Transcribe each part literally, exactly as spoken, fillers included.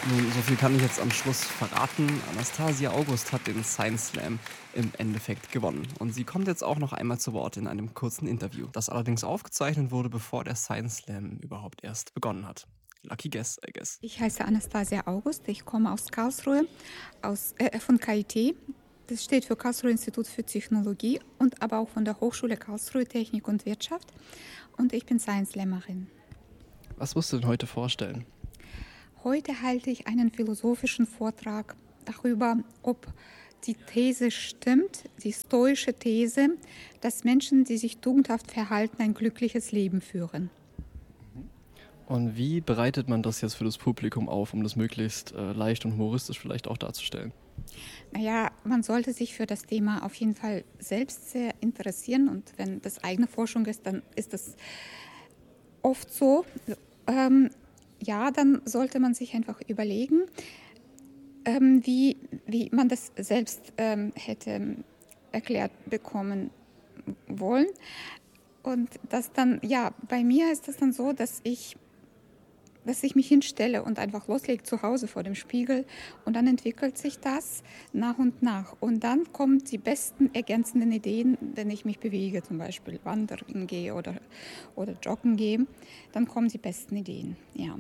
Nun, so viel kann ich jetzt am Schluss verraten. Anastasia August hat den Science Slam im Endeffekt gewonnen. Und sie kommt jetzt auch noch einmal zu Wort in einem kurzen Interview, das allerdings aufgezeichnet wurde, bevor der Science Slam überhaupt erst begonnen hat. Lucky guess, I guess. Ich heiße Anastasia August, ich komme aus Karlsruhe, aus, äh, von K I T. Das steht für Karlsruhe Institut für Technologie und aber auch von der Hochschule Karlsruhe Technik und Wirtschaft. Und ich bin Science Slammerin. Was wirst du denn heute vorstellen? Heute halte ich einen philosophischen Vortrag darüber, ob die These stimmt, die stoische These, dass Menschen, die sich tugendhaft verhalten, ein glückliches Leben führen. Und wie bereitet man das jetzt für das Publikum auf, um das möglichst äh, leicht und humoristisch vielleicht auch darzustellen? Naja, man sollte sich für das Thema auf jeden Fall selbst sehr interessieren und wenn das eigene Forschung ist, dann ist das oft so. Ähm, ja, dann sollte man sich einfach überlegen, ähm, wie, wie man das selbst ähm, hätte erklärt bekommen wollen. Und das dann, ja, bei mir ist das dann so, dass ich dass ich mich hinstelle und einfach loslege zu Hause vor dem Spiegel und dann entwickelt sich das nach und nach. Und dann kommen die besten ergänzenden Ideen, wenn ich mich bewege, zum Beispiel wandern gehe oder, oder joggen gehe, dann kommen die besten Ideen, ja.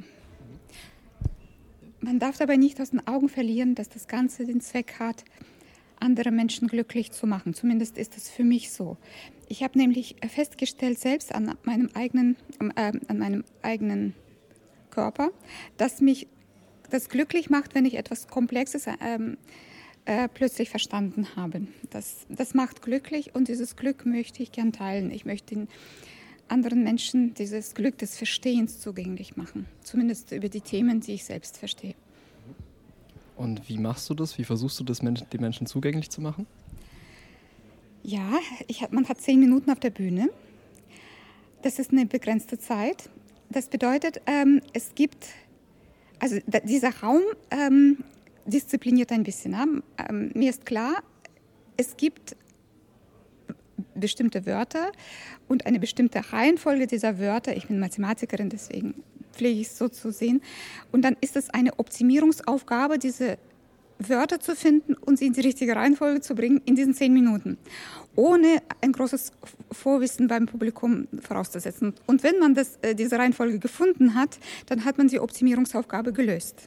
Man darf dabei nicht aus den Augen verlieren, dass das Ganze den Zweck hat, andere Menschen glücklich zu machen. Zumindest ist das für mich so. Ich habe nämlich festgestellt, selbst an meinem eigenen, äh, an meinem eigenen Körper, das mich das glücklich macht, wenn ich etwas Komplexes ähm, äh, plötzlich verstanden habe. Das, das macht glücklich und dieses Glück möchte ich gern teilen. Ich möchte den anderen Menschen dieses Glück des Verstehens zugänglich machen. Zumindest über die Themen, die ich selbst verstehe. Und wie machst du das? Wie versuchst du das den Menschen zugänglich zu machen? Ja, ich, man hat zehn Minuten auf der Bühne. Das ist eine begrenzte Zeit. Das bedeutet, ähm, es gibt, also da, dieser Raum ähm, diszipliniert ein bisschen. Ne? Ähm, mir ist klar, es gibt bestimmte Wörter und eine bestimmte Reihenfolge dieser Wörter. Ich bin Mathematikerin, deswegen pflege ich es so zu sehen. Und dann ist es eine Optimierungsaufgabe, diese Wörter zu finden und sie in die richtige Reihenfolge zu bringen in diesen zehn Minuten, ohne ein großes Vorwissen beim Publikum vorauszusetzen. Und wenn man das, äh, diese Reihenfolge gefunden hat, dann hat man die Optimierungsaufgabe gelöst.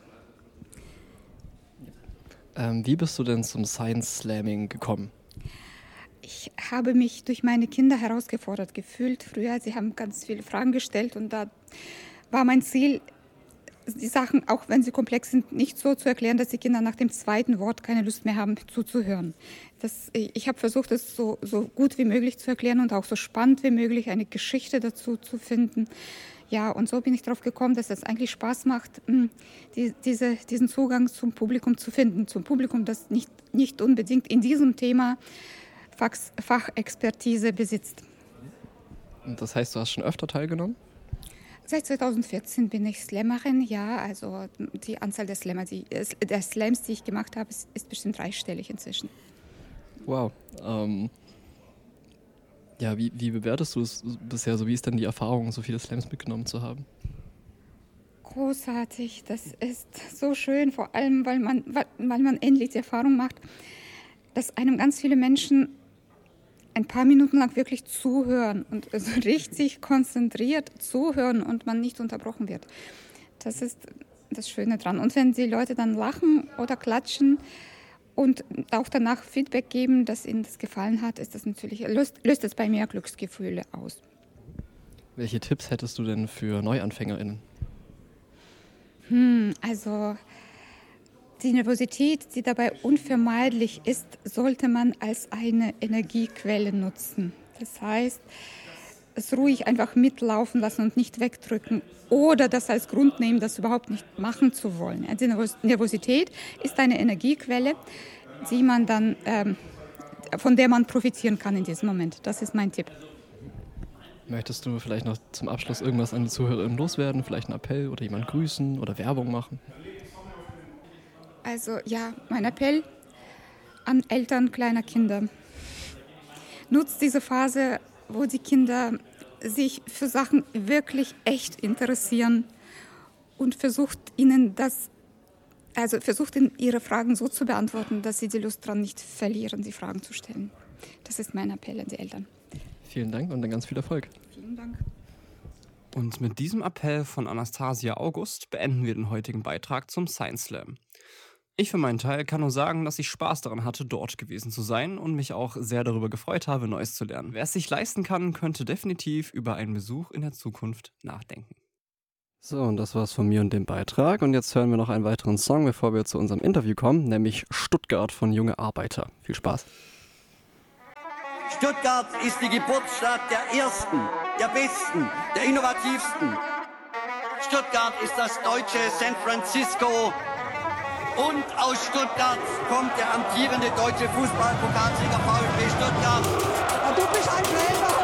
Ähm, wie bist du denn zum Science Slamming gekommen? Ich habe mich durch meine Kinder herausgefordert gefühlt. Früher, sie haben ganz viele Fragen gestellt und da war mein Ziel, die Sachen, auch wenn sie komplex sind, nicht so zu erklären, dass die Kinder nach dem zweiten Wort keine Lust mehr haben zuzuhören. Das, ich habe versucht, es so, so gut wie möglich zu erklären und auch so spannend wie möglich eine Geschichte dazu zu finden. Ja, und so bin ich darauf gekommen, dass es eigentlich Spaß macht, die, diese, diesen Zugang zum Publikum zu finden. Zum Publikum, das nicht, nicht unbedingt in diesem Thema Fach, Fachexpertise besitzt. Und das heißt, du hast schon öfter teilgenommen? Seit zweitausendvierzehn bin ich Slammerin, ja, also die Anzahl der, Slammer, die, der Slams, die ich gemacht habe, ist, ist bestimmt dreistellig inzwischen. Wow. Ähm, ja, wie, wie bewertest du es bisher? So, wie ist denn die Erfahrung, so viele Slams mitgenommen zu haben? Großartig, das ist so schön, vor allem, weil man, weil, weil man endlich die Erfahrung macht, dass einem ganz viele Menschen ein paar Minuten lang wirklich zuhören und so richtig konzentriert zuhören und man nicht unterbrochen wird. Das ist das Schöne dran. Und wenn die Leute dann lachen oder klatschen und auch danach Feedback geben, dass ihnen das gefallen hat, ist das natürlich, löst, löst es bei mir Glücksgefühle aus. Welche Tipps hättest du denn für NeuanfängerInnen? Hm, also die Nervosität, die dabei unvermeidlich ist, sollte man als eine Energiequelle nutzen. Das heißt, es ruhig einfach mitlaufen lassen und nicht wegdrücken oder das als Grund nehmen, das überhaupt nicht machen zu wollen. Die Nervosität ist eine Energiequelle, die man dann, ähm, von der man profitieren kann in diesem Moment. Das ist mein Tipp. Möchtest du vielleicht noch zum Abschluss irgendwas an die ZuhörerInnen loswerden? Vielleicht einen Appell oder jemanden grüßen oder Werbung machen? Also ja, mein Appell an Eltern kleiner Kinder. Nutzt diese Phase, wo die Kinder sich für Sachen wirklich echt interessieren und versucht ihnen das also versucht, Ihre Fragen so zu beantworten, dass Sie die Lust daran nicht verlieren, die Fragen zu stellen. Das ist mein Appell an die Eltern. Vielen Dank und dann ganz viel Erfolg. Vielen Dank. Und mit diesem Appell von Anastasia August beenden wir den heutigen Beitrag zum Science Slam. Ich für meinen Teil kann nur sagen, dass ich Spaß daran hatte, dort gewesen zu sein und mich auch sehr darüber gefreut habe, Neues zu lernen. Wer es sich leisten kann, könnte definitiv über einen Besuch in der Zukunft nachdenken. So, und das war's von mir und dem Beitrag. Und jetzt hören wir noch einen weiteren Song, bevor wir zu unserem Interview kommen, nämlich Stuttgart von Junge Arbeiter. Viel Spaß. Stuttgart ist die Geburtsstadt der Ersten, der Besten, der Innovativsten. Stuttgart ist das deutsche San Francisco. Und aus Stuttgart kommt der amtierende deutsche Fußballpokalsieger VfB Stuttgart. Und du bist ein Trainer.